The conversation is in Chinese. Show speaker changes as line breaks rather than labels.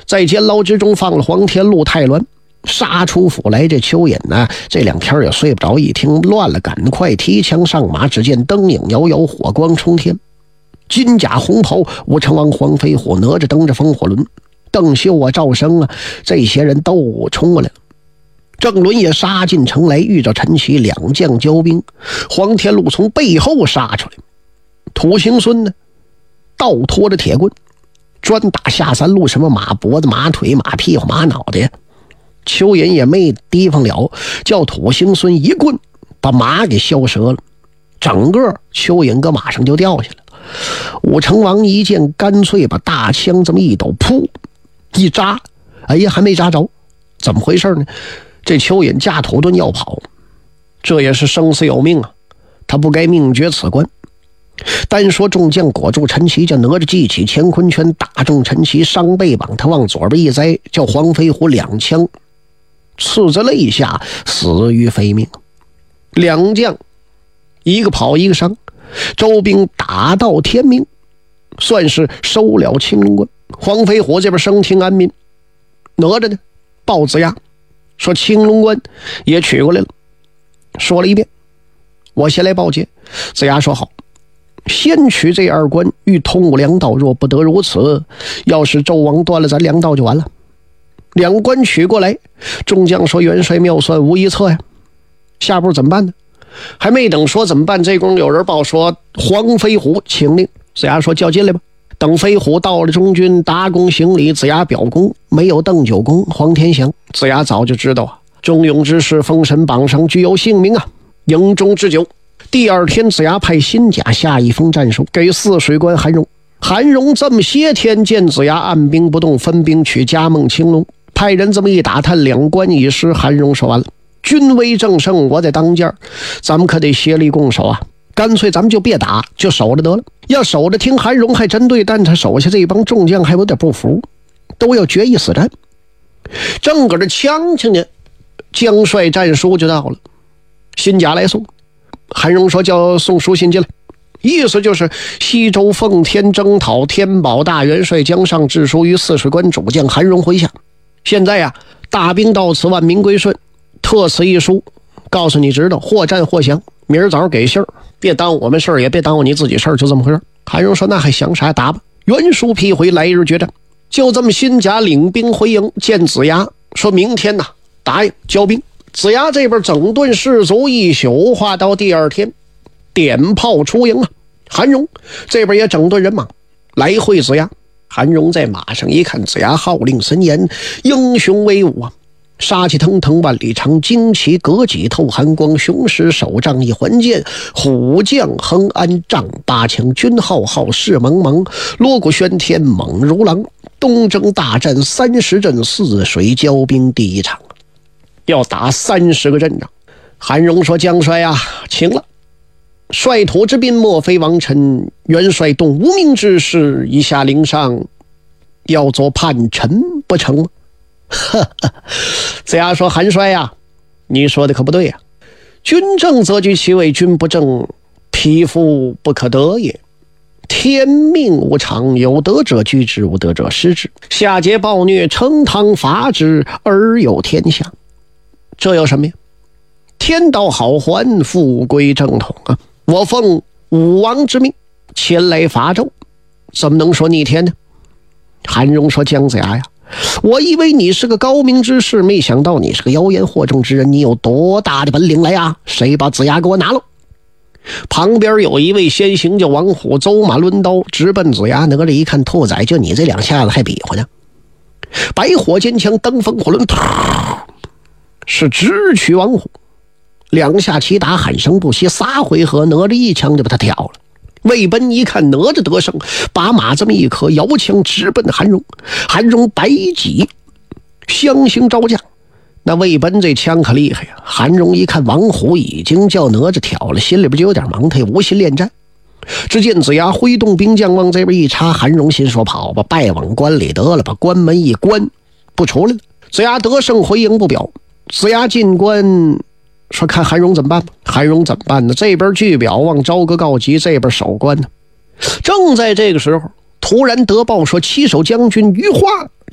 在监牢之中放了黄天禄、太鸾，杀出府来。这邱隐呢，这2天也睡不着，一听乱了，赶快提枪上马。只见灯影摇摇，火光冲天，金甲红袍武成王黄飞虎，哪吒蹬着风火轮，邓秀啊、赵生啊，这些人都冲过来了。郑伦也杀进城来，遇着陈奇2将交兵，黄天禄从背后杀出来，土行孙呢倒拖着铁棍专打下三路，什么马脖子、马腿、马屁股、马脑袋呀。邱隐也没提防了，叫土行孙一棍把马给削折了，整个邱隐搁马上就掉下来了。武成王一见，干脆把大枪这么一抖，噗一扎，哎呀，还没扎着，怎么回事呢？这邱隐架土遁要跑，这也是生死有命啊，他不该命绝此关。单说众将裹住陈奇，叫哪吒记起乾坤圈，打中陈奇伤背膀，他往左边一栽，叫黄飞虎2枪刺在肋下，死于非命。2将一个跑一个伤，周兵打到天明，算是收了青龙关。黄飞虎这边生听安民，哪吒呢报子牙说青龙关也取过来了，说了一遍，我先来报捷。子牙说好，先取这2关，欲通武2道，若不得如此，要是纣王断了咱2道就完了。2关取过来，众将说元帅妙算无一策呀，下步怎么办呢？还没等说怎么办，这功有人报说黄飞虎请令。子牙说叫进来吧。等飞虎到了中军，答躬行礼，子牙表功，没有邓九公、黄天祥。子牙早就知道啊，忠勇之士封神榜上具有姓名啊，营中之久。第2天，子牙派新甲下一封战书给泗水关韩荣。韩荣这么些天见子牙按兵不动，分兵取嘉梦、青龙，派人这么一打探，2关已失。韩荣说完了，军威正盛，我在当间，咱们可得协力共守啊，干脆咱们就别打，就守着得了。要守着听韩荣还真对，但他手下这帮众将还有点不服，都要决一死战。正搁这呛呛呢，将帅战书就到了，新甲来送。韩荣说叫送书信进来，意思就是西周奉天征讨天宝大元帅将上致书于泗水关主将韩荣麾下。现在呀，大兵到此，万民归顺，特此一书，告诉你知道，或战或降，明儿早上给信儿，别耽误我们事儿，也别耽误你自己事儿，就这么回事。韩荣说那还想啥，打吧。原书批回，来日决战。就这么新甲领兵回营，见子牙，说明天呐答应交兵。子牙这边整顿士卒一宿，话到第2天点炮出营啊。韩荣这边也整顿人马来会子牙。韩荣在马上一看，子牙号令森严，英雄威武啊，杀气腾腾万里长，旌旗革戟透寒光，雄狮手杖一环剑，虎将横安丈8枪，军号号势蒙蒙，锣鼓喧天猛如狼，东征大战30阵，泗水交兵第1场，要打30个阵仗。韩荣说将帅啊，请了，率土之滨，莫非王臣，元帅动无名之事，以下领上，要做叛臣不成吗？子牙说韩帅呀，你说的可不对呀，君正则居其位，君不正，匹夫不可得也。天命无常，有德者居之，无德者失之。下桀暴虐，成汤伐之，而有天下。这有什么呀？天道好还，复归正统啊！我奉武王之命前来伐纣，怎么能说逆天呢？韩荣说姜子牙呀，我以为你是个高明之士，没想到你是个妖言惑众之人，你有多大的本领来呀？谁把子牙给我拿了？旁边有一位先行叫王虎，走马抡刀直奔子牙。哪吒一看，兔崽，就你这2下子还比划呢？白火尖枪登风火轮，是直取王虎。2下齐打，喊声不息，3回合哪吒一枪就把他挑了。魏奔一看哪吒得胜，把马这么一磕，摇枪直奔韩荣。韩荣摆戟相形招架，那魏奔这枪可厉害呀！韩荣一看王虎已经叫哪吒挑了，心里边就有点忙，他也无心恋战。只见子牙挥动兵将往这边一插，韩荣心说跑吧，拜往关里得了，把关门一关，不出来了。子牙得胜回营不表，子牙进关说看韩荣怎么办吧。韩荣怎么办呢？这边据表往朝歌告急，这边守关呢。正在这个时候，突然得报说七守将军于化